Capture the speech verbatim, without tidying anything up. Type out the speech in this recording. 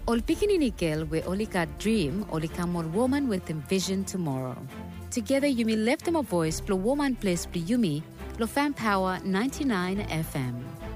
Ol pikinini girl we only got dream, only come on woman with envision tomorrow. Together Yumi left them a voice, plo woman place plo Yumi, plo fan power ninety-nine F M.